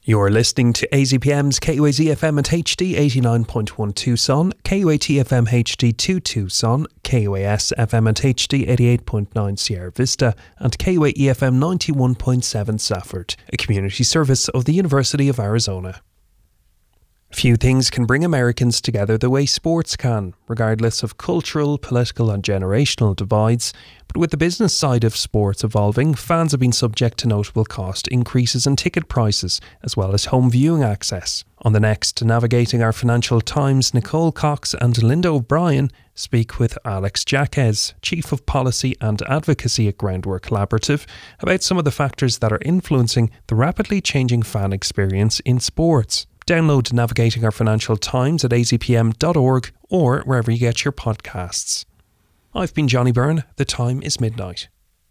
You're listening to AZPM's KUAZ FM at HD 89.1 Tucson, KUAT FM HD 2 Tucson, KUAS FM at HD 88.9 Sierra Vista, and KUAE FM 91.7 Safford, a community service of the University of Arizona. Few things can bring Americans together the way sports can, regardless of cultural, political and generational divides. But with the business side of sports evolving, fans have been subject to notable cost increases in ticket prices, as well as home viewing access. On the next, Navigating Our Financial Times, Nicole Cox and Linda O'Brien speak with Alex Jaquez, Chief of Policy and Advocacy at Groundwork Collaborative, about some of the factors that are influencing the rapidly changing fan experience in sports. Download Navigating Our Financial Times at azpm.org or wherever you get your podcasts. I've been Johnny Byrne. The time is midnight.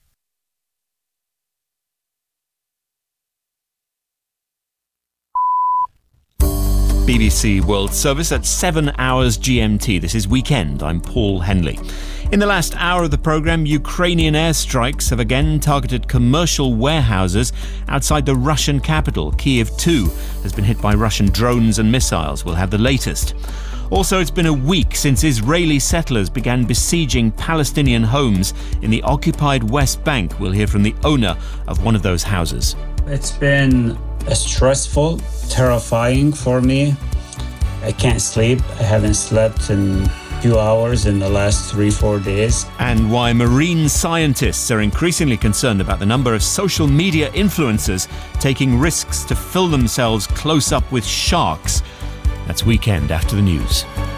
BBC World Service at 7 hours GMT. This is Weekend. I'm Paul Henley. In the last hour of the programme, Ukrainian airstrikes have again targeted commercial warehouses outside the Russian capital. Kyiv too has been hit by Russian drones and missiles. We'll have the latest. Also, it's been a week since Israeli settlers began besieging Palestinian homes in the occupied West Bank. We'll hear from the owner of one of those houses. It's been stressful, terrifying for me. I can't sleep. I haven't slept in a few hours in the last 3-4 days. And why marine scientists are increasingly concerned about the number of social media influencers taking risks to fill themselves close up with sharks. That's Weekend after the news.